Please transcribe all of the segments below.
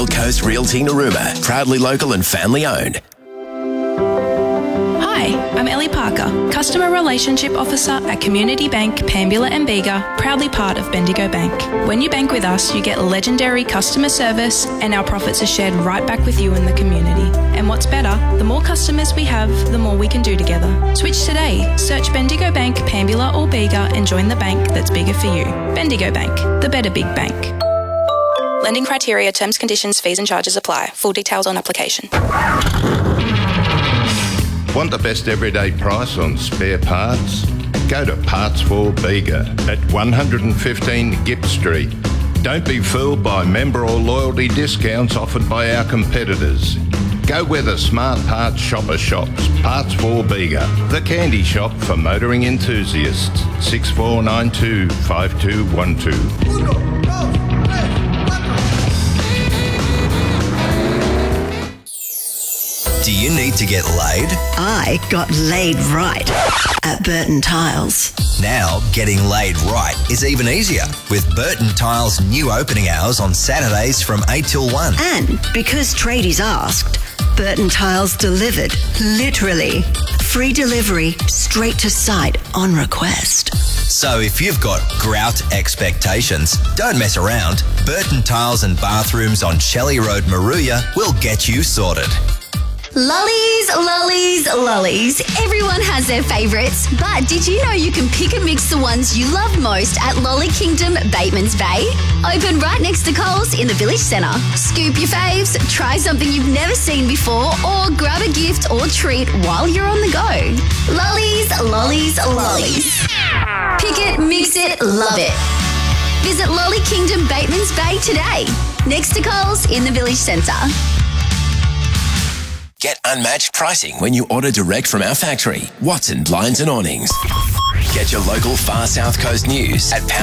Wild Coast Realty Narooma, proudly local and family owned. Hi, I'm Ellie Parker, Customer Relationship Officer at Community Bank, Pambula and Bega, proudly part of Bendigo Bank. When you bank with us, you get legendary customer service and our profits are shared right back with you in the community. And what's better, the more customers we have, the more we can do together. Switch today. Search Bendigo Bank, Pambula or Bega and join the bank that's bigger for you. Bendigo Bank, the better big bank. Lending criteria, terms, conditions, fees and charges apply. Full details on application. Want the best everyday price on spare parts? Go to Parts for Bega at 115 Gipp Street. Don't be fooled by member or loyalty discounts offered by our competitors. Go where the smart parts shopper shops. Parts for Bega, the candy shop for motoring enthusiasts. 6492 5212. Do you need to get laid? I got laid right at Burton Tiles. Now, getting laid right is even easier with Burton Tiles' new opening hours on Saturdays from 8 till 1. And because tradies asked, Burton Tiles delivered, literally. Free delivery, straight to site on request. So if you've got grout expectations, don't mess around. Burton Tiles and Bathrooms on Shelley Road, Maruya will get you sorted. Lollies, lollies, lollies. Everyone has their favourites, but did you know you can pick and mix the ones you love most at Lolly Kingdom, Batemans Bay? Open right next to Coles in the Village Centre. Scoop your faves, try something you've never seen before, or grab a gift or treat while you're on the go. Lollies, lollies, lollies. Pick it, mix it, love it. Visit Lolly Kingdom, Batemans Bay today, next to Coles in the Village Centre. Get unmatched pricing when you order direct from our factory, Watson Blinds and Awnings. Get your local far south coast news at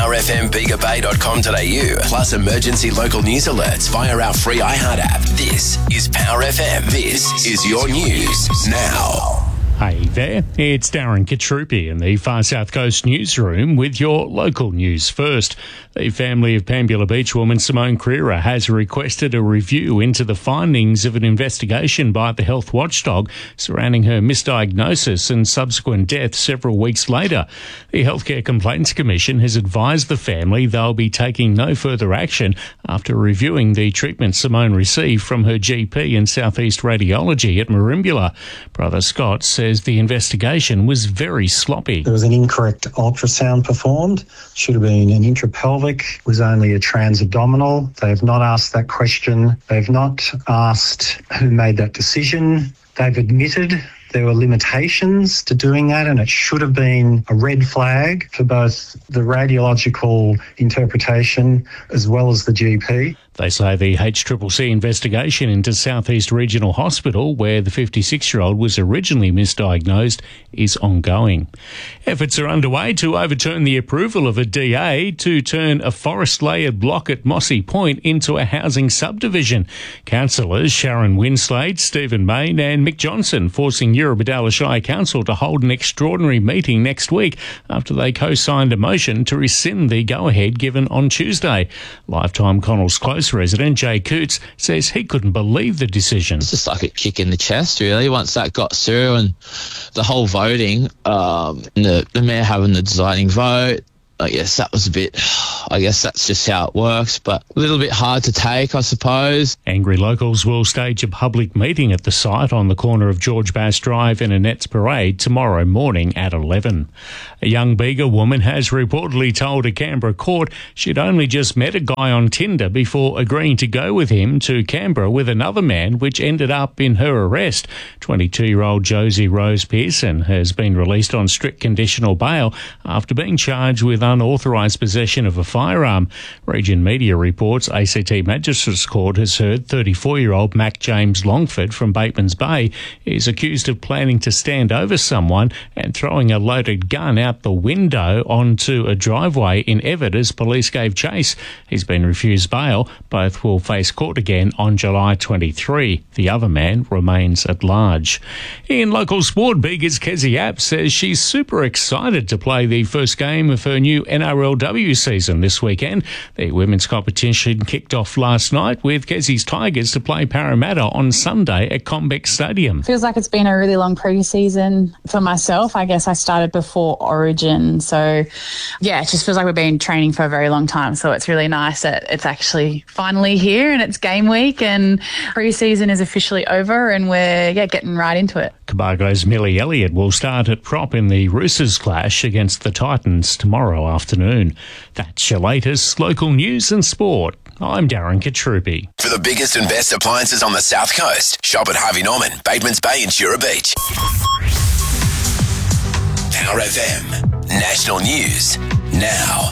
powerfmbigabay.com.au, plus emergency local news alerts via our free iHeart app. This is Power FM. This is your news now. Hey there, it's Darren Katrupi in the Far South Coast newsroom with your local news first. The family of Pambula Beach woman Simone Creera has requested a review into the findings of an investigation by the health watchdog surrounding her misdiagnosis and subsequent death several weeks later. The Healthcare Complaints Commission has advised the family they'll be taking no further action after reviewing the treatment Simone received from her GP in Southeast Radiology at Merimbula. Brother Scott says the investigation was very sloppy. There was an incorrect ultrasound performed. Should have been an intrapelvic. It was only a transabdominal. They have not asked that question. They've not asked who made that decision. They've admitted there were limitations to doing that, and it should have been a red flag for both the radiological interpretation as well as the GP. They say the HCCC investigation into Southeast Regional Hospital, where the 56-year-old was originally misdiagnosed, is ongoing. Efforts are underway to overturn the approval of a DA to turn a forest-layered block at Mossy Point into a housing subdivision. Councillors Sharon Winslade, Stephen Main and Mick Johnson forcing Eurobodalla Shire Council to hold an extraordinary meeting next week after they co-signed a motion to rescind the go-ahead given on Tuesday. Lifetime Connell's close resident Jay Coots says he couldn't believe the decision. It's just like a kick in the chest, really, once that got through and the whole voting, the mayor having the deciding vote. I guess that was that's just how it works, but a little bit hard to take, I suppose. Angry locals will stage a public meeting at the site on the corner of George Bass Drive and Annette's Parade tomorrow morning at 11. A young Bega woman has reportedly told a Canberra court she'd only just met a guy on Tinder before agreeing to go with him to Canberra with another man, which ended up in her arrest. 22-year-old Josie Rose Pearson has been released on strict conditional bail after being charged with unauthorised possession of a firearm. Region Media reports ACT Magistrates Court has heard 34-year-old Mac James Longford from Batemans Bay is accused of planning to stand over someone and throwing a loaded gun out the window onto a driveway in Everett as police gave chase. He's been refused bail. Both will face court again on July 23. The other man remains at large. In local sport, Bega's Kezzy App says she's super excited to play the first game of her new new NRLW season this weekend. The women's competition kicked off last night with Kezi's Tigers to play Parramatta on Sunday at Combeck Stadium. Feels like it's been a really long pre-season for myself. I guess I started before Origin. So, yeah, it just feels like we've been training for a very long time. So it's really nice that it's actually finally here and it's game week and pre-season is officially over and we're getting right into it. Cobargo's Millie Elliott will start at prop in the Roosters clash against the Titans tomorrow afternoon. That's your latest local news and sport. I'm Darren Katrupi. For the biggest and best appliances on the South Coast, shop at Harvey Norman, Batemans Bay and Jura Beach. Power FM. National News now.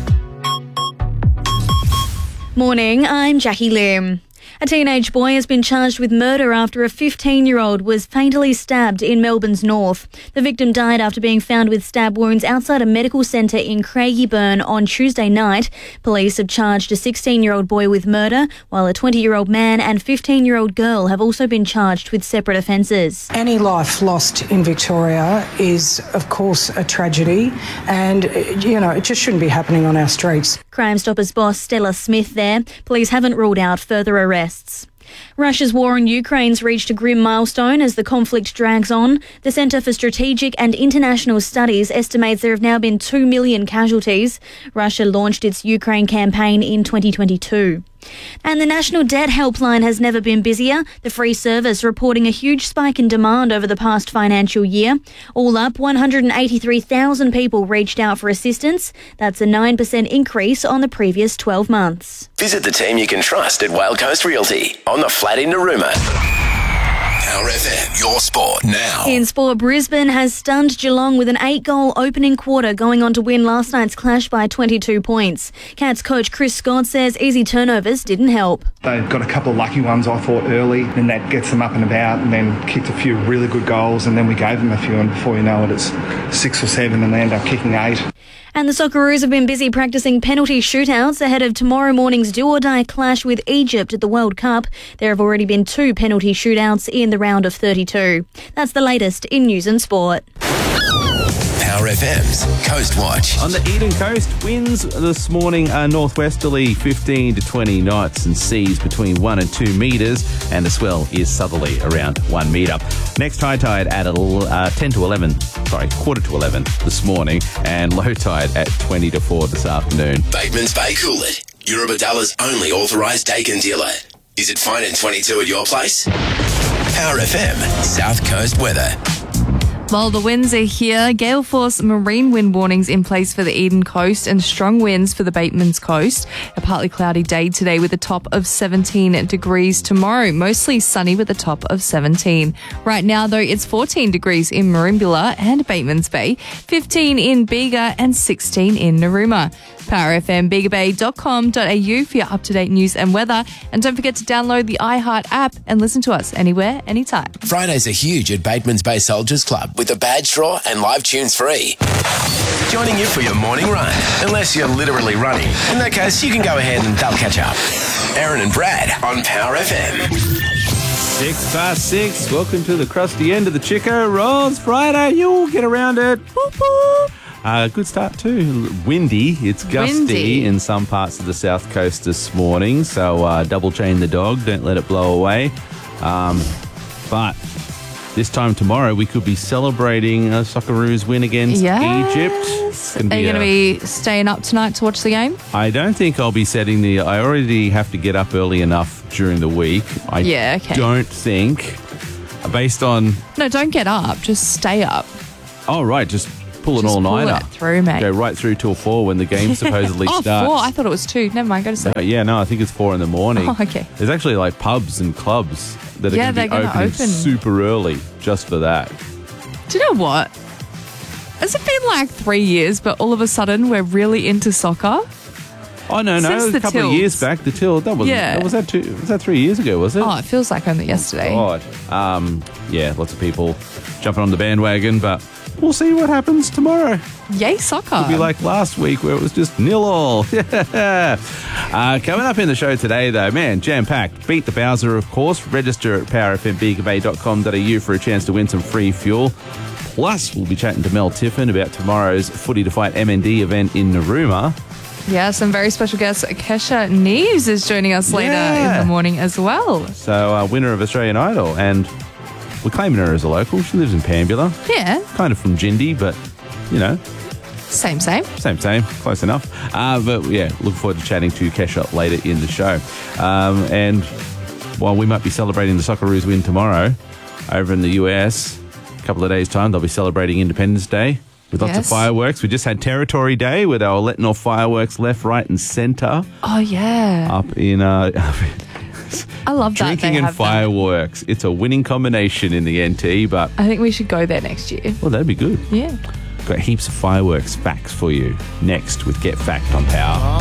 Morning, I'm Jackie Lim. A teenage boy has been charged with murder after a 15-year-old was fatally stabbed in Melbourne's north. The victim died after being found with stab wounds outside a medical centre in Craigieburn on Tuesday night. Police have charged a 16-year-old boy with murder, while a 20-year-old man and 15-year-old girl have also been charged with separate offences. Any life lost in Victoria is, of course, a tragedy, and, it just shouldn't be happening on our streets. Crime Stoppers boss Stella Smith there. Police haven't ruled out further arrests. Russia's war in Ukraine's reached a grim milestone as the conflict drags on. The Centre for Strategic and International Studies estimates there have now been 2 million casualties. Russia launched its Ukraine campaign in 2022. And the National Debt Helpline has never been busier. The free service reporting a huge spike in demand over the past financial year. All up, 183,000 people reached out for assistance. That's a 9% increase on the previous 12 months. Visit the team you can trust at Whale Coast Realty on the flat in Narooma. Power FM, your sport now. In sport, Brisbane has stunned Geelong with an 8-goal opening quarter, going on to win last night's clash by 22 points. Cats coach Chris Scott says easy turnovers didn't help. They got a couple of lucky ones, I thought, early, and that gets them up and about, and then kicked a few really good goals, and then we gave them a few, and before you know it, it's 6 or 7, and they end up kicking 8. And the Socceroos have been busy practicing penalty shootouts ahead of tomorrow morning's do-or-die clash with Egypt at the World Cup. There have already been 2 penalty shootouts in the round of 32. That's the latest in news and sport. Power FM's Coast Watch. On the Eden Coast, winds this morning are northwesterly 15 to 20 knots and seas between 1 and 2 metres, and the swell is southerly around 1 metre. Next high tide at quarter to 11 this morning, and low tide at 20 to 4 this afternoon. Batemans Bay Coolid, Eurobadalla's only authorised Dakin dealer. Is it fine and 22 at your place? Power FM, South Coast weather. Well, the winds are here. Gale force marine wind warnings in place for the Eden Coast and strong winds for the Batemans Coast. A partly cloudy day today with a top of 17 degrees tomorrow. Mostly sunny with a top of 17. Right now, though, it's 14 degrees in Merimbula and Batemans Bay, 15 in Bega and 16 in Narooma. PowerFMBegaBay.com.au for your up-to-date news and weather. And don't forget to download the iHeart app and listen to us anywhere, anytime. Fridays are huge at Batemans Bay Soldiers Club with a badge draw and live tunes free. Joining you for your morning run, unless you're literally running. In that case, you can go ahead and they'll catch up. Aaron and Brad on Power FM. 6:06. Welcome to the crusty end of the Chico Rolls Friday. You'll get around it. Boop, boop. Good start too. Windy. It's gusty in some parts of the south coast this morning. So double chain the dog. Don't let it blow away. But this time tomorrow, we could be celebrating a Socceroos win against Egypt. Are you going to be staying up tonight to watch the game? I don't think I'll be setting the... I already have to get up early enough during the week. I don't think, based on... No, don't get up. Just stay up. Oh, right. Just pull an all-nighter. Pull it through, mate. Go right through till 4 when the game supposedly starts. 4? I thought it was 2. Never mind, go to sleep. No, I think it's 4 in the morning. Oh, okay. There's actually like pubs and clubs that are going to be opening super early just for that. Do you know what? Has it been like 3 years, but all of a sudden we're really into soccer? Oh, no. A couple of years back, the Tilt, that was that 3 years ago, was it? Oh, it feels like only yesterday. God. Lots of people jumping on the bandwagon, but we'll see what happens tomorrow. Yay, soccer. It'll be like last week where it was just 0-all. Coming up in the show today, though, man, jam-packed. Beat the Bowser, of course. Register at powerfmbegabay.com.au for a chance to win some free fuel. Plus, we'll be chatting to Mel Tiffin about tomorrow's Footy to Fight MND event in Narooma. Yeah, some very special guests. Kesha Neves is joining us later in the morning as well. So, winner of Australian Idol, and we're claiming her as a local. She lives in Pambula. Yeah. Kind of from Jindy, but, you know. Same. Same. Close enough. But, yeah, look forward to chatting to Kesha later in the show. And while we might be celebrating the Socceroos win tomorrow, over in the US, a couple of days' time, they'll be celebrating Independence Day. With lots of fireworks. We just had Territory Day where they were letting off fireworks left, right and centre. Oh, yeah. Up in... I love that. Drinking and fireworks. It's a winning combination in the NT, but... I think we should go there next year. Well, that'd be good. Yeah. Got heaps of fireworks facts for you next with Get Fact on Power.